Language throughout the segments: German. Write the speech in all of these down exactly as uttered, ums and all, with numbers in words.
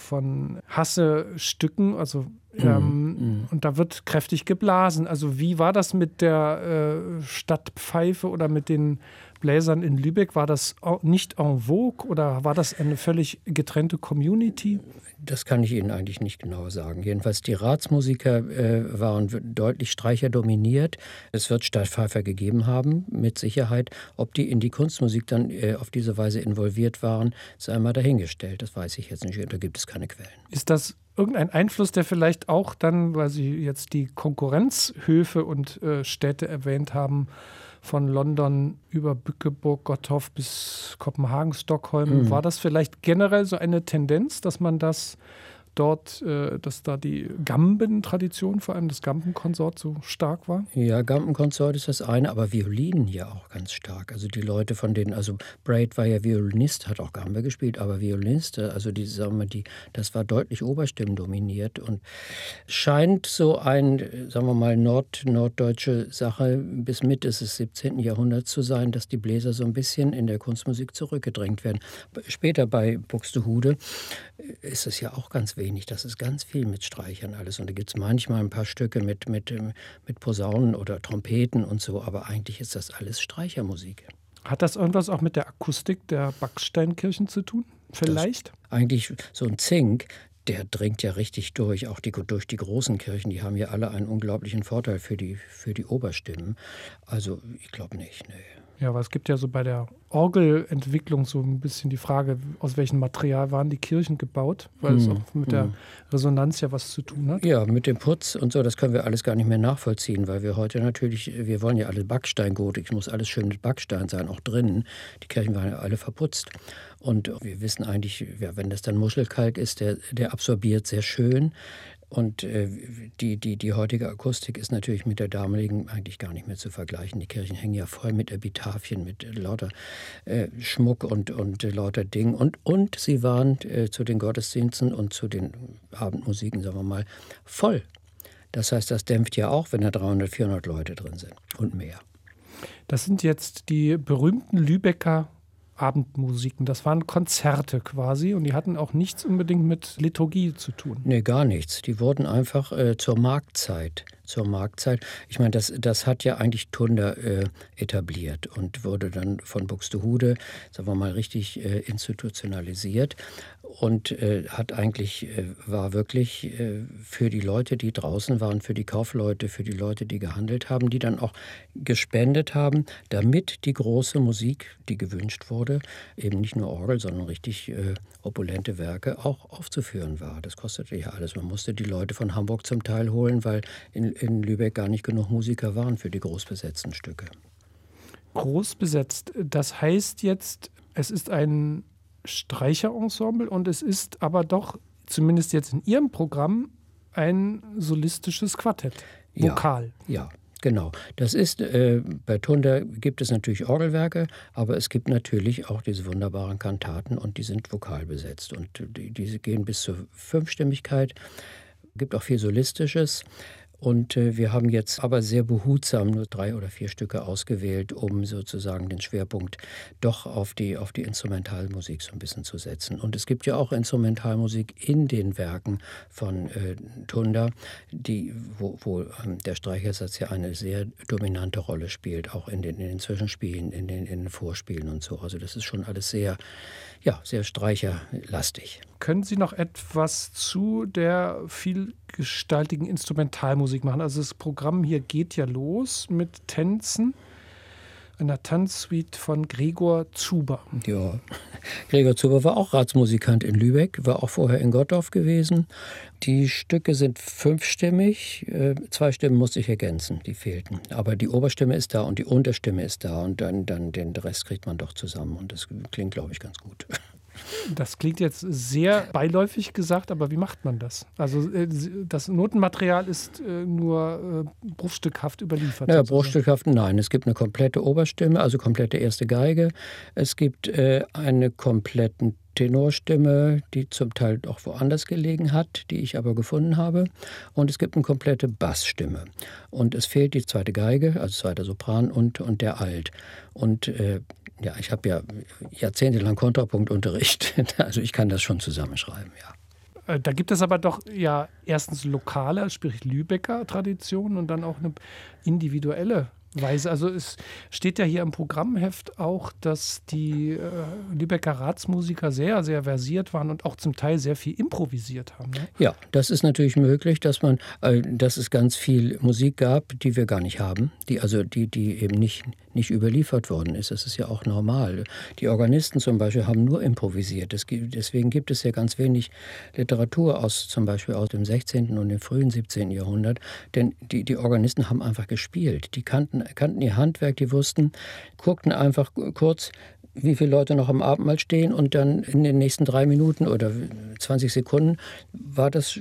von Hasse-Stücken, also ähm, mm. und da wird kräftig geblasen. Also wie war das mit der äh, Stadtpfeife oder mit den Bläsern in Lübeck? War das nicht en vogue oder war das eine völlig getrennte Community? Das kann ich Ihnen eigentlich nicht genau sagen. Jedenfalls die Ratsmusiker äh, waren deutlich streicherdominiert. Es wird Stadtpfeifer gegeben haben, mit Sicherheit. Ob die in die Kunstmusik dann äh, auf diese Weise involviert waren, sei mal dahingestellt. Das weiß ich jetzt nicht. Da gibt es keine Quellen. Ist das irgendein Einfluss, der vielleicht auch dann, weil Sie jetzt die Konkurrenzhöfe und äh, Städte erwähnt haben, von London über Bückeburg, Gottorf bis Kopenhagen, Stockholm, mhm. war das vielleicht generell so eine Tendenz, dass man das dort, äh, dass da die Gamben-Tradition, vor allem das Gambenkonsort, so stark war? Ja, Gambenkonsort ist das eine, aber Violinen ja auch ganz stark. Also die Leute, von denen, also Braid war ja Violinist, hat auch Gambe gespielt, aber Violinist, also die, sagen wir, die, das war deutlich Oberstimmen dominiert und scheint so ein, sagen wir mal, Nord, norddeutsche Sache bis Mitte des siebzehnten. Jahrhunderts zu sein, dass die Bläser so ein bisschen in der Kunstmusik zurückgedrängt werden. Später bei Buxtehude ist es ja auch ganz wenig. Das ist ganz viel mit Streichern alles. Und da gibt es manchmal ein paar Stücke mit, mit, mit Posaunen oder Trompeten und so. Aber eigentlich ist das alles Streichermusik. Hat das irgendwas auch mit der Akustik der Backsteinkirchen zu tun? Vielleicht? Das, eigentlich so ein Zink, der dringt ja richtig durch. Auch die, durch die großen Kirchen, die haben ja alle einen unglaublichen Vorteil für die, für die Oberstimmen. Also ich glaube nicht, nee. Ja, aber es gibt ja so bei der Orgelentwicklung so ein bisschen die Frage, aus welchem Material waren die Kirchen gebaut, weil hm, es auch mit hm. der Resonanz ja was zu tun hat. Ja, mit dem Putz und so, das können wir alles gar nicht mehr nachvollziehen, weil wir heute natürlich, wir wollen ja alle Backsteingotik, es muss alles schön mit Backstein sein, auch drinnen. Die Kirchen waren ja alle verputzt. Und wir wissen eigentlich, ja, wenn das dann Muschelkalk ist, der, der absorbiert sehr schön. Und äh, die, die, die heutige Akustik ist natürlich mit der damaligen eigentlich gar nicht mehr zu vergleichen. Die Kirchen hängen ja voll mit Epitaphien, mit äh, lauter äh, Schmuck und, und äh, lauter Dingen. Und, und sie waren äh, zu den Gottesdiensten und zu den Abendmusiken, sagen wir mal, voll. Das heißt, das dämpft ja auch, wenn da dreihundert, vierhundert Leute drin sind und mehr. Das sind jetzt die berühmten Lübecker Abendmusiken. Das waren Konzerte quasi und die hatten auch nichts unbedingt mit Liturgie zu tun. Nee, gar nichts. Die wurden einfach äh, zur Marktzeit. Zur Marktzeit. Ich meine, das, das hat ja eigentlich Thunder äh, etabliert und wurde dann von Buxtehude, sagen wir mal, richtig äh, institutionalisiert und äh, hat eigentlich, äh, war wirklich äh, für die Leute, die draußen waren, für die Kaufleute, für die Leute, die gehandelt haben, die dann auch gespendet haben, damit die große Musik, die gewünscht wurde, eben nicht nur Orgel, sondern richtig äh, opulente Werke auch aufzuführen war. Das kostete ja alles. Man musste die Leute von Hamburg zum Teil holen, weil in in Lübeck gar nicht genug Musiker waren für die großbesetzten Stücke. Groß besetzt, das heißt jetzt, es ist ein Streicherensemble und es ist aber doch, zumindest jetzt in Ihrem Programm, ein solistisches Quartett, Vokal. Ja, ja. Genau. Das ist, äh, bei Thunder gibt es natürlich Orgelwerke, aber es gibt natürlich auch diese wunderbaren Kantaten und die sind vokal besetzt. Und die, diese gehen bis zur Fünfstimmigkeit. Es gibt auch viel Solistisches. Und äh, wir haben jetzt aber sehr behutsam nur drei oder vier Stücke ausgewählt, um sozusagen den Schwerpunkt doch auf die, auf die Instrumentalmusik so ein bisschen zu setzen. Und es gibt ja auch Instrumentalmusik in den Werken von äh, Thunder, die, wo, wo ähm, der Streichersatz ja eine sehr dominante Rolle spielt, auch in den, in den Zwischenspielen, in den, in den Vorspielen und so. Also das ist schon alles sehr, ja, sehr streicherlastig. Können Sie noch etwas zu der vielgestaltigen Instrumentalmusik machen? Also das Programm hier geht ja los mit Tänzen, einer Tanzsuite von Gregor Zuber. Ja, Gregor Zuber war auch Ratsmusikant in Lübeck, war auch vorher in Gottorf gewesen. Die Stücke sind fünfstimmig, zwei Stimmen musste ich ergänzen, die fehlten. Aber die Oberstimme ist da und die Unterstimme ist da und dann, dann den Rest kriegt man doch zusammen und das klingt, glaube ich, ganz gut. Das klingt jetzt sehr beiläufig gesagt, aber wie macht man das? Also das Notenmaterial ist nur bruchstückhaft überliefert. Naja, bruchstückhaft, nein. Es gibt eine komplette Oberstimme, also komplette erste Geige. Es gibt äh, eine komplette Tenorstimme, die zum Teil auch woanders gelegen hat, die ich aber gefunden habe. Und es gibt eine komplette Bassstimme. Und es fehlt die zweite Geige, also zweiter Sopran und, und der Alt. Und äh, ja, ich habe ja jahrzehntelang Kontrapunktunterricht, also ich kann das schon zusammenschreiben, ja. Da gibt es aber doch ja erstens lokale, sprich Lübecker Traditionen und dann auch eine individuelle Weise. Also es steht ja hier im Programmheft auch, dass die äh, Lübecker Ratsmusiker sehr, sehr versiert waren und auch zum Teil sehr viel improvisiert haben. Ne? Ja, das ist natürlich möglich, dass man, äh, dass es ganz viel Musik gab, die wir gar nicht haben, die also die, die eben nicht, nicht überliefert worden ist. Das ist ja auch normal. Die Organisten zum Beispiel haben nur improvisiert. Das gibt, deswegen gibt es ja ganz wenig Literatur aus zum Beispiel aus dem sechzehnten und dem frühen siebzehnten Jahrhundert, denn die, die Organisten haben einfach gespielt. Die kannten kannten ihr Handwerk, die wussten, guckten einfach kurz, wie viele Leute noch am Abendmahl stehen und dann in den nächsten drei Minuten oder zwanzig Sekunden war das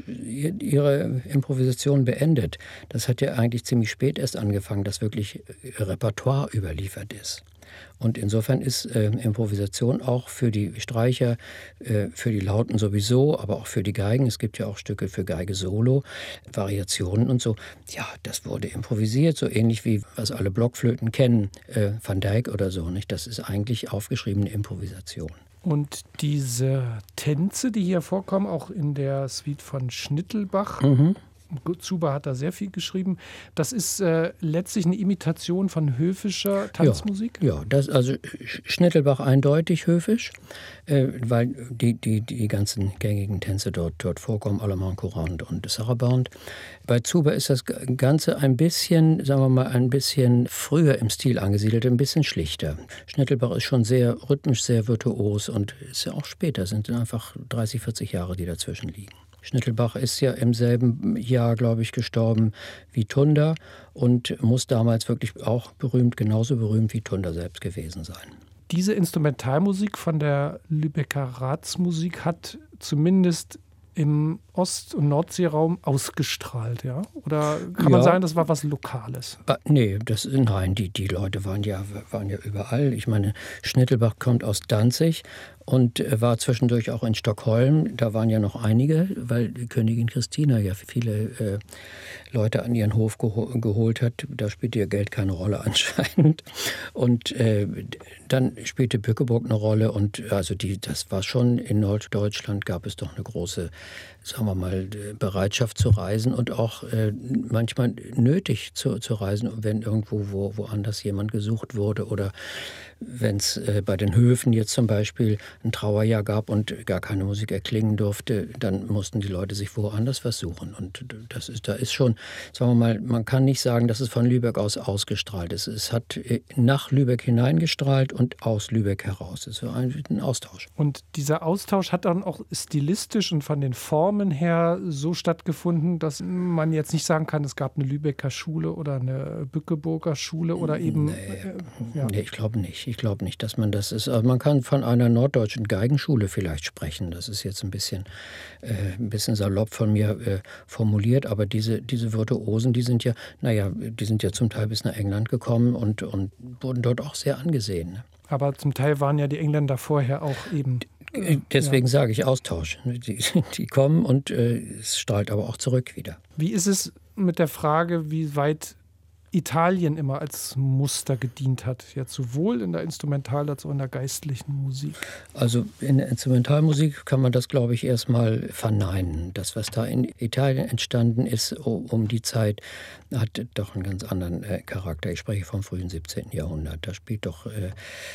ihre Improvisation beendet. Das hat ja eigentlich ziemlich spät erst angefangen, dass wirklich Repertoire überliefert ist. Und insofern ist äh, Improvisation auch für die Streicher, äh, für die Lauten sowieso, aber auch für die Geigen. Es gibt ja auch Stücke für Geige Solo, Variationen und so. Ja, das wurde improvisiert, so ähnlich wie was alle Blockflöten kennen, äh, Van Dyck oder so. Nicht? Das ist eigentlich aufgeschriebene Improvisation. Und diese Tänze, die hier vorkommen, auch in der Suite von Schnittelbach, Mhm. Zuber hat da sehr viel geschrieben. Das ist äh, letztlich eine Imitation von höfischer Tanzmusik? Ja, ja das, also Schnittelbach eindeutig höfisch, äh, weil die, die, die ganzen gängigen Tänze dort, dort vorkommen, Allemand Courant und Sarabande. Bei Zuber ist das Ganze ein bisschen, sagen wir mal, ein bisschen früher im Stil angesiedelt, ein bisschen schlichter. Schnittelbach ist schon sehr rhythmisch, sehr virtuos und ist ja auch später, sind einfach dreißig, vierzig Jahre, die dazwischen liegen. Schnittelbach ist ja im selben Jahr, glaube ich, gestorben wie Tunder und muss damals wirklich auch berühmt, genauso berühmt wie Tunder selbst gewesen sein. Diese Instrumentalmusik von der Lübecker Ratsmusik hat zumindest im Ost- und Nordseeraum ausgestrahlt, ja? Oder kann man ja. sagen, das war was Lokales? Ah, nee, das, nein, die, die Leute waren ja, waren ja überall. Ich meine, Schnittelbach kommt aus Danzig und war zwischendurch auch in Stockholm. Da waren ja noch einige, weil die Königin Christina ja viele äh, Leute an ihren Hof geho- geholt hat. Da spielte ihr Geld keine Rolle anscheinend. Und äh, dann spielte Bückeburg eine Rolle. Und also die, das war schon, in Norddeutschland gab es doch eine große, sagen wir mal, Bereitschaft zu reisen und auch äh, manchmal nötig zu, zu reisen, wenn irgendwo wo, woanders jemand gesucht wurde oder wenn es äh, bei den Höfen jetzt zum Beispiel ein Trauerjahr gab und gar keine Musik erklingen durfte, dann mussten die Leute sich woanders was suchen. Und das ist, da ist schon, sagen wir mal, man kann nicht sagen, dass es von Lübeck aus ausgestrahlt ist. Es hat nach Lübeck hineingestrahlt und aus Lübeck heraus. Es war ein, ein Austausch. Und dieser Austausch hat dann auch stilistisch und von den Formen her so stattgefunden, dass man jetzt nicht sagen kann, es gab eine Lübecker Schule oder eine Bückeburger Schule oder eben... Nee, äh, ja. nee ich glaube nicht. Ich glaube nicht, dass man das ist. Also man kann von einer norddeutschen Geigenschule vielleicht sprechen. Das ist jetzt ein bisschen, äh, ein bisschen salopp von mir äh, formuliert, aber diese, diese Virtuosen, die sind ja, naja, die sind ja zum Teil bis nach England gekommen und, und wurden dort auch sehr angesehen. Ne? Aber zum Teil waren ja die Engländer vorher auch eben... Äh, Deswegen ja. sage ich Austausch. Die, die kommen und äh, es strahlt aber auch zurück wieder. Wie ist es mit der Frage, wie weit Italien immer als Muster gedient hat, jetzt sowohl in der Instrumental- als auch in der geistlichen Musik? Also in der Instrumentalmusik kann man das, glaube ich, erstmal verneinen. Das, was da in Italien entstanden ist um die Zeit, hat doch einen ganz anderen äh, Charakter. Ich spreche vom frühen siebzehnten Jahrhundert. Da spielt doch äh,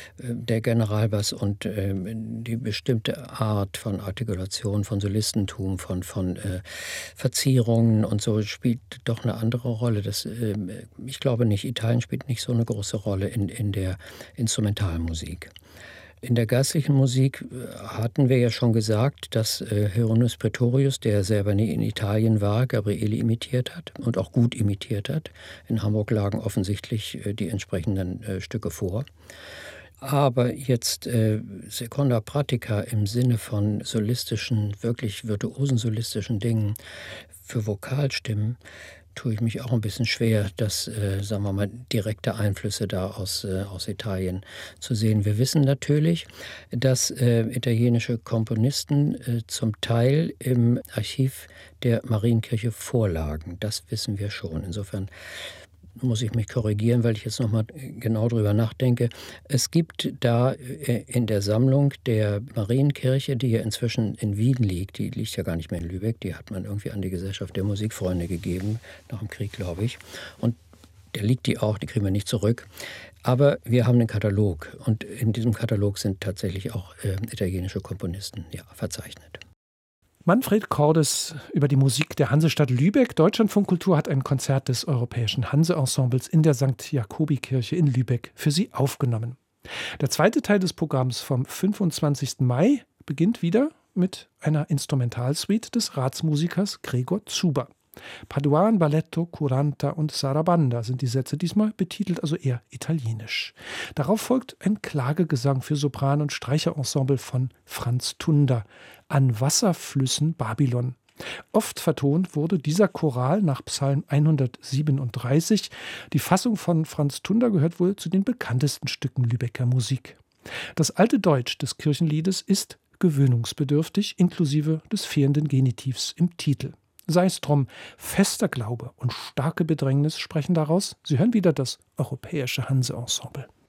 der Generalbass und äh, die bestimmte Art von Artikulation, von Solistentum, von, von äh, Verzierungen und so spielt doch eine andere Rolle. Das äh, Ich glaube nicht, Italien spielt nicht so eine große Rolle in, in der Instrumentalmusik. In der geistlichen Musik hatten wir ja schon gesagt, dass äh, Hieronymus Praetorius, der selber nie in Italien war, Gabrieli imitiert hat und auch gut imitiert hat. In Hamburg lagen offensichtlich äh, die entsprechenden äh, Stücke vor. Aber jetzt äh, Seconda Pratica im Sinne von solistischen, wirklich virtuosen solistischen Dingen für Vokalstimmen, tue ich mich auch ein bisschen schwer, dass, äh, sagen wir mal, direkte Einflüsse da aus, äh, aus Italien zu sehen. Wir wissen natürlich, dass äh, italienische Komponisten äh, zum Teil im Archiv der Marienkirche vorlagen. Das wissen wir schon. Insofern muss ich mich korrigieren, weil ich jetzt noch mal genau drüber nachdenke. Es gibt da in der Sammlung der Marienkirche, die ja inzwischen in Wien liegt, die liegt ja gar nicht mehr in Lübeck, die hat man irgendwie an die Gesellschaft der Musikfreunde gegeben, nach dem Krieg, glaube ich. Und der liegt die auch, die kriegen wir nicht zurück. Aber wir haben einen Katalog und in diesem Katalog sind tatsächlich auch äh, italienische Komponisten ja, verzeichnet. Manfred Cordes über die Musik der Hansestadt Lübeck. Deutschlandfunk Kultur hat ein Konzert des Europäischen Hanse-Ensembles in der Sankt Jakobi-Kirche in Lübeck für Sie aufgenommen. Der zweite Teil des Programms vom fünfundzwanzigsten Mai beginnt wieder mit einer Instrumentalsuite des Ratsmusikers Gregor Zuber. Paduan, Balletto, Curanta und Sarabanda sind die Sätze, diesmal betitelt also eher italienisch. Darauf folgt ein Klagegesang für Sopran- und Streicherensemble von Franz Tunder, An Wasserflüssen Babylon. Oft vertont wurde dieser Choral nach Psalm hundertsiebenunddreißig. Die Fassung von Franz Tunder gehört wohl zu den bekanntesten Stücken Lübecker Musik. Das alte Deutsch des Kirchenliedes ist gewöhnungsbedürftig, inklusive des fehlenden Genitivs im Titel. Sei es drum, fester Glaube und starke Bedrängnis sprechen daraus. Sie hören wieder das Europäische Hanse-Ensemble.